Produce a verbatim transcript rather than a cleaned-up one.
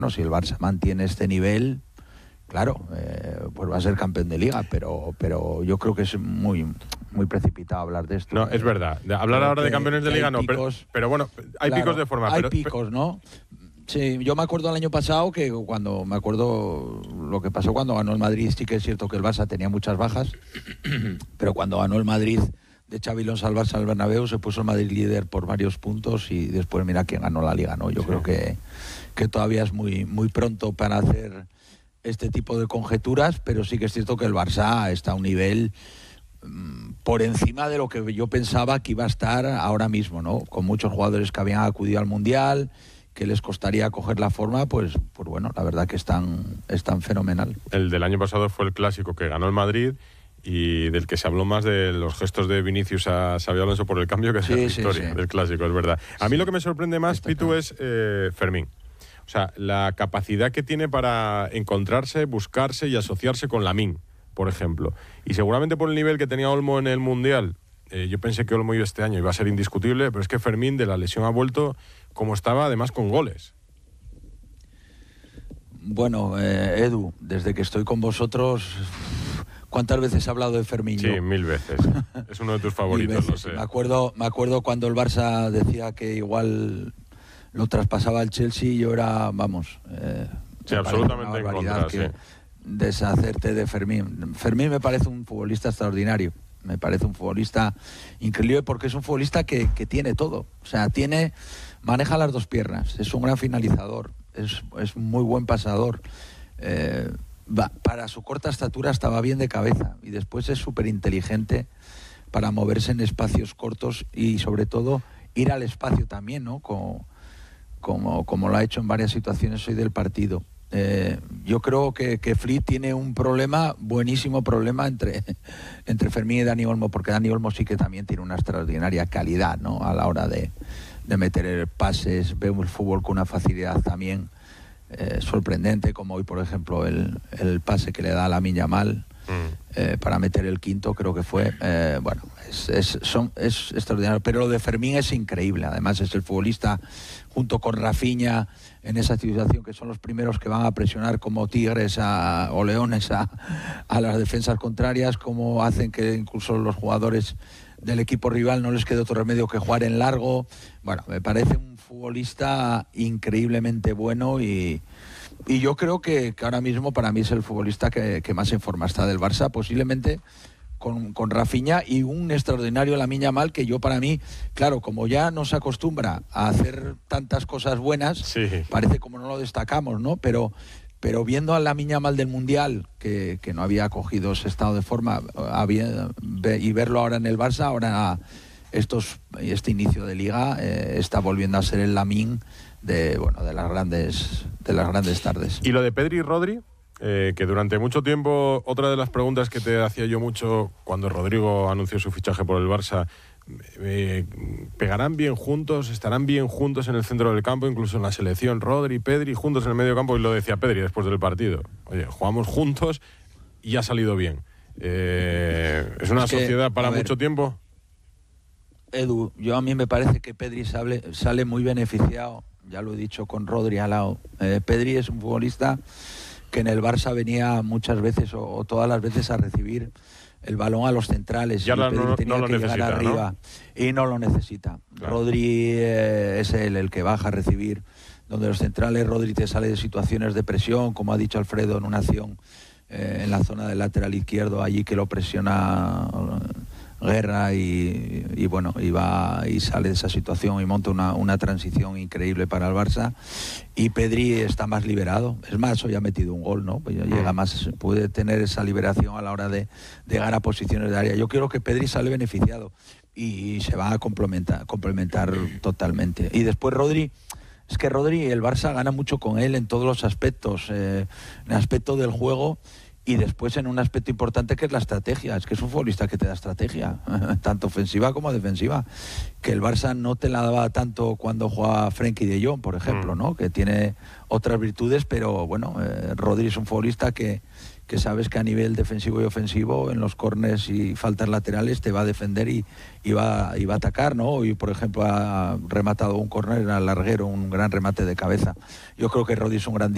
no, si el Barça mantiene este nivel, claro, eh, pues va a ser campeón de Liga, pero pero yo creo que es muy muy precipitado hablar de esto. No, es verdad. De hablar ahora que, de campeones de Liga no, picos, pero, pero bueno, hay claro, picos de forma. Hay pero, picos, ¿no? Sí, yo me acuerdo el año pasado que cuando, me acuerdo lo que pasó cuando ganó el Madrid, sí que es cierto que el Barça tenía muchas bajas, pero cuando ganó el Madrid de Xabi Alonso al Barça al Bernabéu, se puso el Madrid líder por varios puntos y después mira quién ganó la Liga, ¿no? Yo sí. creo que, que todavía es muy, muy pronto para hacer este tipo de conjeturas, pero sí que es cierto que el Barça está a un nivel mmm, por encima de lo que yo pensaba que iba a estar ahora mismo, ¿no? Con muchos jugadores que habían acudido al Mundial, que les costaría coger la forma, pues, pues bueno, la verdad que están, están fenomenal. El del año pasado fue el clásico que ganó el Madrid y del que se habló más de los gestos de Vinicius a Xabi Alonso por el cambio que sí, es la victoria sí, sí. del clásico, es verdad. A mí sí. lo que me sorprende más, Está Pitu, claro. es eh, Fermín. O sea, la capacidad que tiene para encontrarse, buscarse y asociarse con Lamine, por ejemplo. Y seguramente por el nivel que tenía Olmo en el Mundial, eh, yo pensé que Olmo este año iba a ser indiscutible, pero es que Fermín de la lesión ha vuelto como estaba, además con goles. Bueno, eh, Edu, desde que estoy con vosotros, ¿cuántas veces he hablado de Fermín? Sí, yo? mil veces. Es uno de tus favoritos, lo sé. Me acuerdo, me acuerdo cuando el Barça decía que igual lo traspasaba el Chelsea, yo era, vamos... Eh, sí, absolutamente en contra, que sí. Deshacerte de Fermín. Fermín me parece un futbolista extraordinario. Me parece un futbolista increíble porque es un futbolista que, que tiene todo. O sea, tiene... maneja las dos piernas, es un gran finalizador, es, es muy buen pasador. Eh, va, para su corta estatura estaba bien de cabeza y después es súper inteligente para moverse en espacios cortos y sobre todo ir al espacio también, ¿no? Como, como, como lo ha hecho en varias situaciones hoy del partido. Eh, yo creo que, que Flick tiene un problema, buenísimo problema entre, entre Fermín y Dani Olmo, porque Dani Olmo sí que también tiene una extraordinaria calidad, ¿no? A la hora de, de meter pases, ve el fútbol con una facilidad también eh, sorprendente, como hoy por ejemplo el, el pase que le da a Lamine Yamal mm. eh, para meter el quinto, creo que fue, eh, bueno, es, es, son, es extraordinario, pero lo de Fermín es increíble, además es el futbolista junto con Rafinha en esa situación que son los primeros que van a presionar como tigres a, o leones a, a las defensas contrarias, como hacen que incluso los jugadores del equipo rival no les quede otro remedio que jugar en largo. Bueno, me parece un futbolista increíblemente bueno y, y yo creo que, que ahora mismo para mí es el futbolista que, que más en forma está del Barça, posiblemente con, con Rafinha y un extraordinario Lamine Yamal que yo para mí, claro, como ya no se acostumbra a hacer tantas cosas buenas, sí. parece como no lo destacamos, ¿no? Pero... pero viendo a Lamine Yamal del Mundial, que, que no había cogido ese estado de forma, había, y verlo ahora en el Barça, ahora estos, este inicio de Liga, eh, está volviendo a ser el Lamine de, bueno, de, las grandes, de las grandes tardes. Y lo de Pedri y Rodri, eh, que durante mucho tiempo, otra de las preguntas que te hacía yo mucho cuando Rodrigo anunció su fichaje por el Barça, Eh, ¿pegarán bien juntos? ¿Estarán bien juntos en el centro del campo? Incluso en la selección, Rodri y Pedri juntos en el medio campo, y lo decía Pedri después del partido. Oye, jugamos juntos y ha salido bien. Eh, ¿Es una es que, sociedad para ver, mucho tiempo? Edu, yo a mí me parece que Pedri sale, sale muy beneficiado, ya lo he dicho, con Rodri al lado. Eh, Pedri es un futbolista que en el Barça venía muchas veces o, o todas las veces a recibir el balón a los centrales ya y la, no, tenía no que llegar arriba, ¿no? Y no lo necesita. Claro. Rodri eh, es él el que baja a recibir, donde los centrales Rodri te sale de situaciones de presión, como ha dicho Alfredo en una acción eh, en la zona del lateral izquierdo, allí que lo presiona Guerra y, y bueno, y va y sale de esa situación y monta una, una transición increíble para el Barça. Y Pedri está más liberado, es más, hoy ha metido un gol, ¿no? Pues llega más, puede tener esa liberación a la hora de, de llegar a posiciones de área. Yo creo que Pedri sale beneficiado y se va a complementar, complementar totalmente. Y después Rodri, es que Rodri, el Barça gana mucho con él en todos los aspectos, eh, en el aspecto del juego. Y después en un aspecto importante que es la estrategia, es que es un futbolista que te da estrategia, tanto ofensiva como defensiva, que el Barça no te la daba tanto cuando jugaba Frenkie de Jong, por ejemplo, ¿no? Que tiene otras virtudes, pero bueno, eh, Rodri es un futbolista que, que sabes que a nivel defensivo y ofensivo, en los córners y faltas laterales te va a defender y, y, va, y va a atacar, ¿no? Y por ejemplo ha rematado un córner al larguero, un gran remate de cabeza. Yo creo que Rodri es un gran